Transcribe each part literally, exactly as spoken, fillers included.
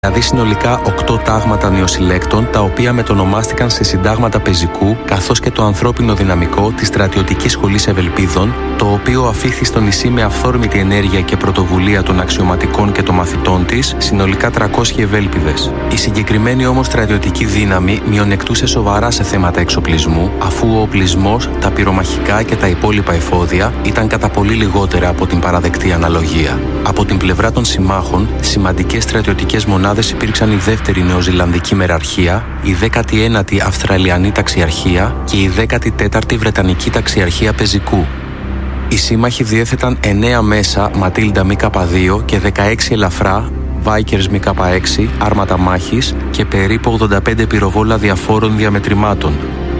Δηλαδή συνολικά οκτώ τάγματα νεοσυλλέκτων, τα οποία μετονομάστηκαν σε συντάγματα πεζικού, καθώς και το ανθρώπινο δυναμικό της στρατιωτικής σχολής Ευελπίδων, το οποίο αφήχθη στο νησί με αυθόρμητη ενέργεια και πρωτοβουλία των αξιωματικών και των μαθητών της, συνολικά τριακόσιοι Ευέλπιδες. Η συγκεκριμένη όμως στρατιωτική δύναμη μειονεκτούσε σοβαρά σε θέματα εξοπλισμού, αφού ο οπλισμός, τα πυρομαχικά και τα υπόλοιπα εφόδια ήταν κατά πολύ λιγότερα από την παραδεκτή αναλογία. Από την πλευρά των συμμάχων, σημαντικές στρατιωτικές μονάδες υπήρξαν η δεύτερη Νεοζηλανδική Μεραρχία, η δέκατη ένατη Αυστραλιανή Ταξιαρχία και η δέκατη τέταρτη Βρετανική Ταξιαρχία Πεζικού. Οι σύμμαχοι διέθεταν εννέα μέσα Ματίλντα Μ Κ δύο και δεκαέξι ελαφρά Βάικερς Μ Κ έξι άρματα μάχης και περίπου ογδόντα πέντε πυροβόλα διαφόρων διαμετρημάτων.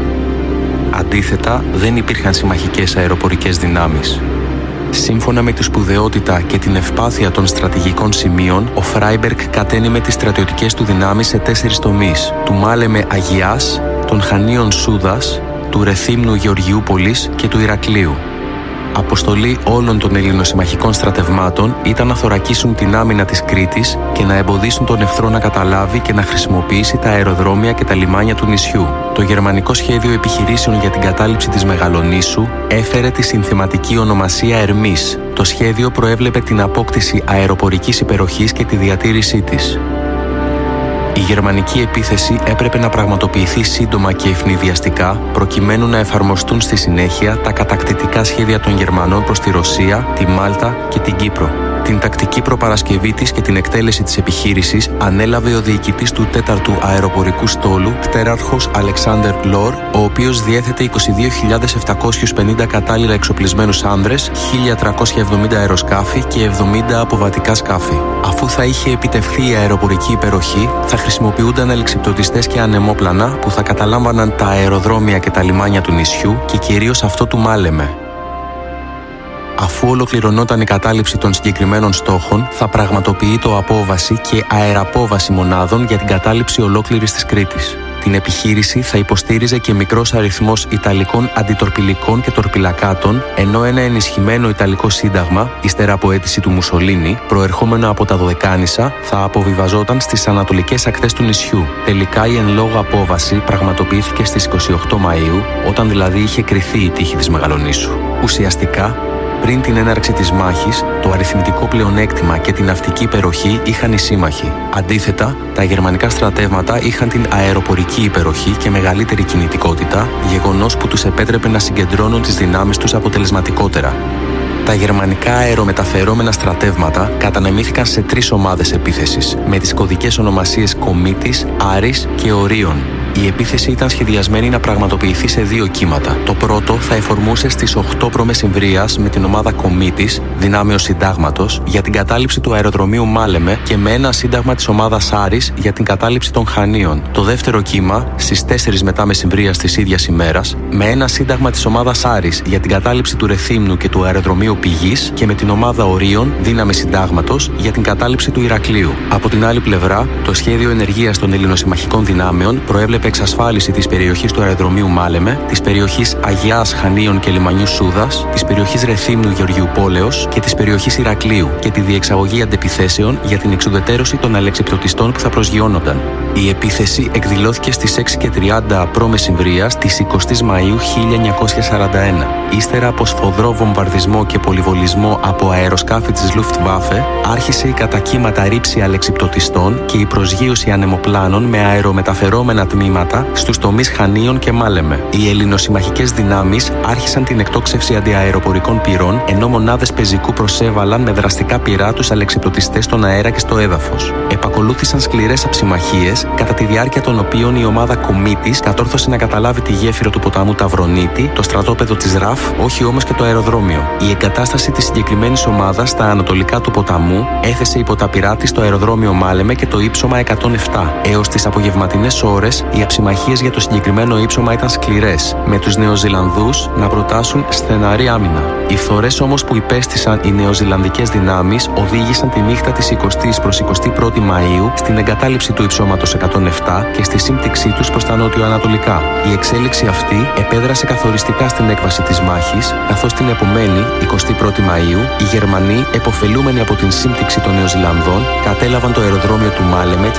Αντίθετα, δεν υπήρχαν συμμαχικές αεροπορικές δυνάμεις. Σύμφωνα με τη σπουδαιότητα και την ευπάθεια των στρατηγικών σημείων, ο Φράιμπεργκ κατένιμε τις στρατιωτικές του δυνάμεις σε τέσσερις τομείς: του Μάλεμε Αγιάς, των Χανίων Σούδας, του Ρεθύμνου Γεωργιούπολης και του Ηρακλείου. Αποστολή όλων των ελληνοσυμμαχικών στρατευμάτων ήταν να θωρακίσουν την άμυνα της Κρήτης και να εμποδίσουν τον εχθρό να καταλάβει και να χρησιμοποιήσει τα αεροδρόμια και τα λιμάνια του νησιού. Το γερμανικό σχέδιο επιχειρήσεων για την κατάληψη της Μεγαλονήσου έφερε τη συνθηματική ονομασία Ερμής. Το σχέδιο προέβλεπε την απόκτηση αεροπορικής υπεροχής και τη διατήρησή της. Η γερμανική επίθεση έπρεπε να πραγματοποιηθεί σύντομα και ευνηδιαστικά, προκειμένου να εφαρμοστούν στη συνέχεια τα κατακτητικά σχέδια των Γερμανών προς τη Ρωσία, τη Μάλτα και την Κύπρο. Την τακτική προπαρασκευή της και την εκτέλεση της επιχείρησης ανέλαβε ο διοικητής του τέταρτου αεροπορικού στόλου, πτέραρχος Αλεξάνδερ Λόρ, ο οποίος διέθετε είκοσι δύο χιλιάδες επτακόσιους πενήντα κατάλληλα εξοπλισμένους άνδρες, χίλια τριακόσια εβδομήντα αεροσκάφη και εβδομήντα αποβατικά σκάφη. Αφού θα είχε επιτευχθεί η αεροπορική υπεροχή, θα χρησιμοποιούνταν ελεξιπτωτιστές και ανεμόπλανα που θα καταλάμβαναν τα αεροδρόμια και τα λιμάνια του νησιού και κυρίως αυτό του Μάλεμε. Αφού ολοκληρωνόταν η κατάληψη των συγκεκριμένων στόχων, θα πραγματοποιεί το απόβαση και αεραπόβαση μονάδων για την κατάληψη ολόκληρης της Κρήτης. Την επιχείρηση θα υποστήριζε και μικρός αριθμός Ιταλικών αντιτορπιλικών και τορπιλακάτων, ενώ ένα ενισχυμένο Ιταλικό σύνταγμα, ύστερα από αίτηση του Μουσολίνι, προερχόμενο από τα Δωδεκάνησα, θα αποβιβαζόταν στις ανατολικές ακτές του νησιού. Τελικά η εν λόγω απόβαση πραγματοποιήθηκε στις είκοσι οκτώ Μαΐου, όταν δηλαδή είχε κριθεί η τύχη της Μεγαλονήσου. Ουσιαστικά, πριν την έναρξη της μάχης, το αριθμητικό πλεονέκτημα και την ναυτική υπεροχή είχαν οι σύμμαχοι. Αντίθετα, τα γερμανικά στρατεύματα είχαν την αεροπορική υπεροχή και μεγαλύτερη κινητικότητα, γεγονός που τους επέτρεπε να συγκεντρώνουν τις δυνάμεις τους αποτελεσματικότερα. Τα γερμανικά αερομεταφερόμενα στρατεύματα κατανεμήθηκαν σε τρεις ομάδες επίθεσης, με τις κωδικές ονομασίες Κομήτης, Άρης και Ορίων. Η επίθεση ήταν σχεδιασμένη να πραγματοποιηθεί σε δύο κύματα. Το πρώτο θα εφορμούσε στις οκτώ π.Μ. με την ομάδα Κομήτης, δυνάμεως συντάγματος, για την κατάληψη του αεροδρομίου Μάλεμε και με ένα σύνταγμα της ομάδας Άρης για την κατάληψη των Χανίων. Το δεύτερο κύμα, στις τέσσερις μετά μεσημβρίας της ίδιας ημέρας, με ένα σύνταγμα της ομάδας Άρης για την κατάληψη του Ρεθύμνου και του αεροδρομίου Πηγής και με την ομάδα Ορίων, δύναμη συντάγματος, για την κατάληψη του Ηρακλείου. Από την άλλη πλευρά, το σχέδιο ενεργείας των ελληνοσυμμαχικών δυνάμεων προέβλεπε εξασφάλιση της περιοχής του αεροδρομίου Μάλεμε, της περιοχής Αγιάς Χανίων και λιμανιού Σούδας, της περιοχής Ρεθύμνου Γεωργιουπόλεως και της περιοχής Ηρακλείου και τη διεξαγωγή αντεπιθέσεων για την εξουδετερώση των αλεξιπτωτιστών που θα προσγειώνονταν. Η επίθεση εκδηλώθηκε στις έξι και τριάντα π.Μ. της εικοστής Μαΐου χίλια εννιακόσια σαράντα ένα. Ύστερα από σφοδρό βομβαρδισμό και πολυβολισμό από αεροσκάφη της Luftwaffe, άρχισε η κατά κύματα ρήψη αλεξιπτωτιστών και η προσγείωση ανεμοπλάνων με αερομεταφερόμενα τμήματα στους τομείς Χανίων και Μάλεμε. Οι ελληνοσυμμαχικές δυνάμεις άρχισαν την εκτόξευση αντιαεροπορικών πυρών, ενώ μονάδες πεζικού προσέβαλαν με δραστικά πυρά τους αλεξιπτωτιστές στον αέρα και στο έδαφος. Επακολούθησαν σκληρές αψιμαχίες, κατά τη διάρκεια των οποίων η ομάδα Κομήτης κατόρθωσε να καταλάβει τη γέφυρα του ποταμού Ταυρονίτη, το στρατόπεδο της ΡΑΦ, όχι όμως και το αεροδρόμιο. Η εγκατάσταση της συγκεκριμένης ομάδας στα ανατολικά του ποταμού έθεσε υπό τα πυρά της το αεροδρόμιο Μάλεμε και το ύψωμα εκατόν επτά. Έως τις απογευματινές ώρες, οι αψιμαχίες για το συγκεκριμένο ύψωμα ήταν σκληρές, με τους Νεοζηλανδούς να προτάσουν στεναρή άμυνα. Οι φθορές όμως που υπέστησαν οι νεοζηλανδικές δυνάμεις οδήγησαν τη νύχτα της εικοστής προς εικοστή πρώτη Μαΐου στην εγκατάλειψη του υψώματος τους εκατόν επτά και στη σύμπτυξή τους προς τα νοτιοανατολικά. Η εξέλιξη αυτή επέδρασε καθοριστικά στην έκβαση της μάχης, καθώς την επομένη, εικοστή πρώτη Μαΐου, οι Γερμανοί, επωφελούμενοι από την σύμπτυξη των Νεοζηλανδών, κατέλαβαν το αεροδρόμιο του Μάλεμε